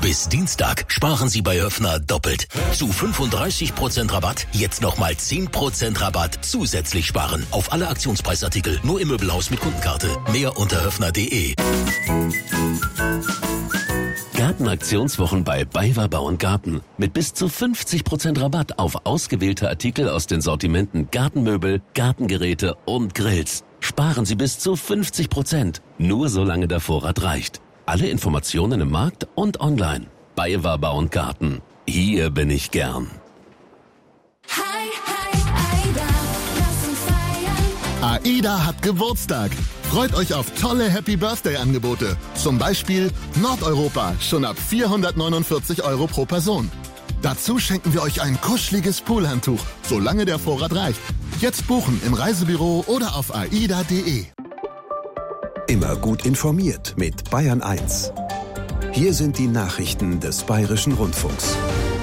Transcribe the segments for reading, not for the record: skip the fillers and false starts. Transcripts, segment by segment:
Bis Dienstag sparen Sie bei Höffner doppelt. Zu 35% Rabatt, jetzt nochmal 10% Rabatt zusätzlich sparen. Auf alle Aktionspreisartikel, nur im Möbelhaus mit Kundenkarte. Mehr unter höffner.de. Gartenaktionswochen bei BayWa Bau & Garten. Mit bis zu 50% Rabatt auf ausgewählte Artikel aus den Sortimenten Gartenmöbel, Gartengeräte und Grills. Sparen Sie bis zu 50%. Nur solange der Vorrat reicht. Alle Informationen im Markt und online. BayWa Bau & Garten. Hier bin ich gern. AIDA hat Geburtstag. Freut euch auf tolle Happy-Birthday-Angebote. Zum Beispiel Nordeuropa, schon ab 449 € pro Person. Dazu schenken wir euch ein kuscheliges Poolhandtuch, solange der Vorrat reicht. Jetzt buchen im Reisebüro oder auf aida.de. Immer gut informiert mit Bayern 1. Hier sind die Nachrichten des Bayerischen Rundfunks.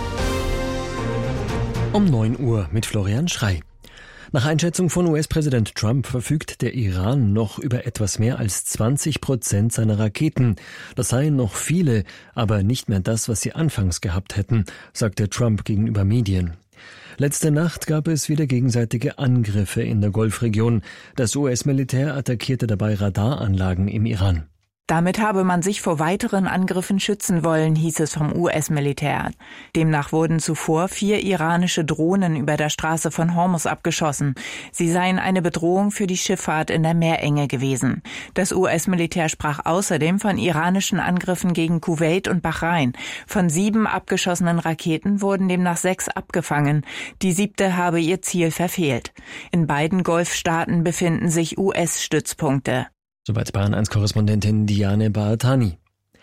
Um 9 Uhr mit Florian Schrey. Nach Einschätzung von US-Präsident Trump verfügt der Iran noch über etwas mehr als 20% seiner Raketen. Das seien noch viele, aber nicht mehr das, was sie anfangs gehabt hätten, sagte Trump gegenüber Medien. Letzte Nacht gab es wieder gegenseitige Angriffe in der Golfregion. Das US-Militär attackierte dabei Radaranlagen im Iran. Damit habe man sich vor weiteren Angriffen schützen wollen, hieß es vom US-Militär. Demnach wurden zuvor 4 iranische Drohnen über der Straße von Hormuz abgeschossen. Sie seien eine Bedrohung für die Schifffahrt in der Meerenge gewesen. Das US-Militär sprach außerdem von iranischen Angriffen gegen Kuwait und Bahrain. Von 7 abgeschossenen Raketen wurden demnach 6 abgefangen. Die 7. habe ihr Ziel verfehlt. In beiden Golfstaaten befinden sich US-Stützpunkte. Soweit Bayern 1-Korrespondentin Diane Baatani.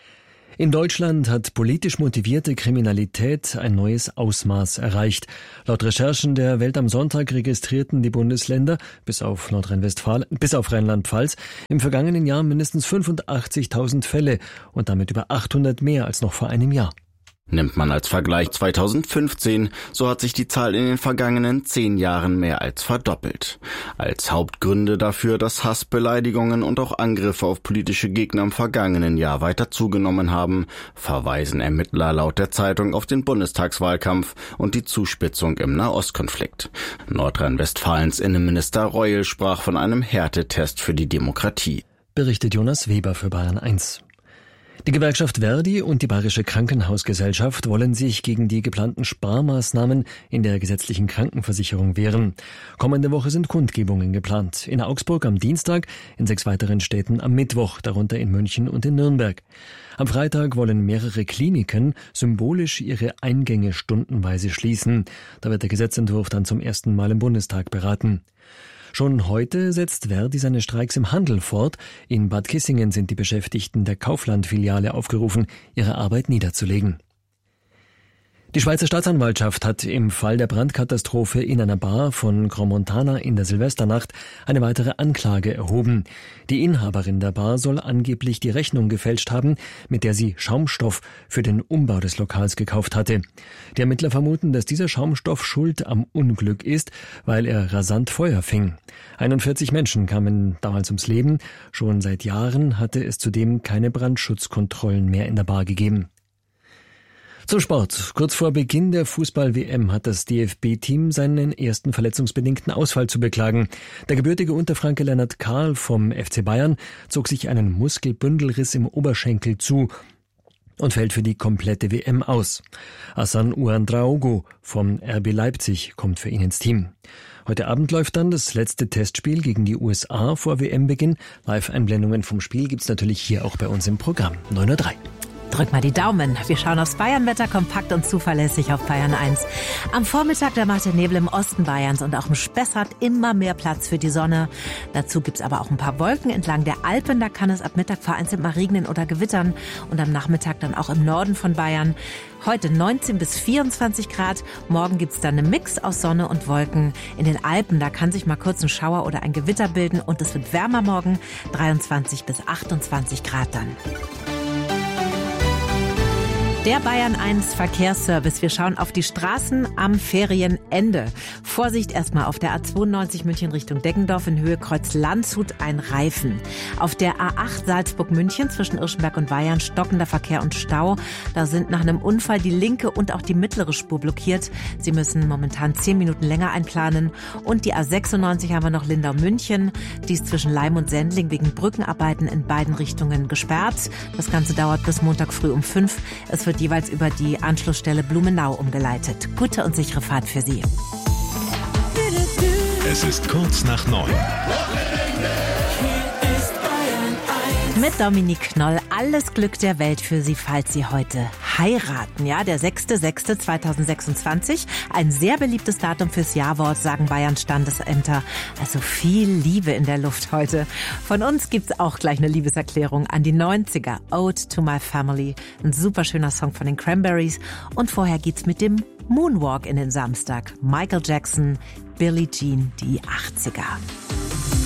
In Deutschland hat politisch motivierte Kriminalität ein neues Ausmaß erreicht. Laut Recherchen der Welt am Sonntag registrierten die Bundesländer, bis auf Rheinland-Pfalz, im vergangenen Jahr mindestens 85.000 Fälle und damit über 800 mehr als noch vor einem Jahr. Nimmt man als Vergleich 2015, so hat sich die Zahl in den vergangenen 10 Jahren mehr als verdoppelt. Als Hauptgründe dafür, dass Hass, Beleidigungen und auch Angriffe auf politische Gegner im vergangenen Jahr weiter zugenommen haben, verweisen Ermittler laut der Zeitung auf den Bundestagswahlkampf und die Zuspitzung im Nahostkonflikt. Nordrhein-Westfalens Innenminister Reul sprach von einem Härtetest für die Demokratie. Berichtet Jonas Weber für Bayern 1. Die Gewerkschaft Verdi und die Bayerische Krankenhausgesellschaft wollen sich gegen die geplanten Sparmaßnahmen in der gesetzlichen Krankenversicherung wehren. Kommende Woche sind Kundgebungen geplant. In Augsburg am Dienstag, in 6 weiteren Städten am Mittwoch, darunter in München und in Nürnberg. Am Freitag wollen mehrere Kliniken symbolisch ihre Eingänge stundenweise schließen. Da wird der Gesetzentwurf dann zum ersten Mal im Bundestag beraten. Schon heute setzt Verdi seine Streiks im Handel fort. In Bad Kissingen sind die Beschäftigten der Kaufland-Filiale aufgerufen, ihre Arbeit niederzulegen. Die Schweizer Staatsanwaltschaft hat im Fall der Brandkatastrophe in einer Bar von Crans-Montana in der Silvesternacht eine weitere Anklage erhoben. Die Inhaberin der Bar soll angeblich die Rechnung gefälscht haben, mit der sie Schaumstoff für den Umbau des Lokals gekauft hatte. Die Ermittler vermuten, dass dieser Schaumstoff schuld am Unglück ist, weil er rasant Feuer fing. 41 Menschen kamen damals ums Leben. Schon seit Jahren hatte es zudem keine Brandschutzkontrollen mehr in der Bar gegeben. Zum Sport. Kurz vor Beginn der Fußball-WM hat das DFB-Team seinen ersten verletzungsbedingten Ausfall zu beklagen. Der gebürtige Unterfranke Lennart Karl vom FC Bayern zog sich einen Muskelbündelriss im Oberschenkel zu und fällt für die komplette WM aus. Hassan Ouedraogo vom RB Leipzig kommt für ihn ins Team. Heute Abend läuft dann das letzte Testspiel gegen die USA vor WM-Beginn. Live-Einblendungen vom Spiel gibt's natürlich hier auch bei uns im Programm. 9:03 Uhr. Drück mal die Daumen. Wir schauen aufs Bayernwetter kompakt und zuverlässig auf Bayern 1. Am Vormittag, da macht der Nebel im Osten Bayerns und auch im Spessart immer mehr Platz für die Sonne. Dazu gibt's aber auch ein paar Wolken entlang der Alpen. Da kann es ab Mittag vereinzelt mal regnen oder gewittern. Und am Nachmittag dann auch im Norden von Bayern. Heute 19 bis 24 Grad. Morgen gibt's dann einen Mix aus Sonne und Wolken. In den Alpen, da kann sich mal kurz ein Schauer oder ein Gewitter bilden. Und es wird wärmer morgen. 23 bis 28 Grad dann. Der Bayern 1 Verkehrsservice. Wir schauen auf die Straßen am Ferienende. Vorsicht erstmal auf der A92 München Richtung Deggendorf in Höhe Kreuz Landshut ein Reifen. Auf der A8 Salzburg-München zwischen Irschenberg und Weyarn stockender Verkehr und Stau. Da sind nach einem Unfall die linke und auch die mittlere Spur blockiert. Sie müssen momentan 10 Minuten länger einplanen. Und die A96 haben wir noch Lindau-München. Die ist zwischen Leim und Sendling wegen Brückenarbeiten in beiden Richtungen gesperrt. Das Ganze dauert bis Montag früh um 5. Es wird jeweils über die Anschlussstelle Blumenau umgeleitet. Gute und sichere Fahrt für Sie. Es ist kurz nach 9. Mit Dominique Knoll. Alles Glück der Welt für Sie, falls Sie heute heiraten. Ja, der 6.6.2026. Ein sehr beliebtes Datum fürs Jawort, sagen Bayerns Standesämter. Also viel Liebe in der Luft heute. Von uns gibt's auch gleich eine Liebeserklärung an die 90er. Ode to my family. Ein super schöner Song von den Cranberries. Und vorher geht's mit dem Moonwalk in den Samstag. Michael Jackson, Billie Jean, die 80er.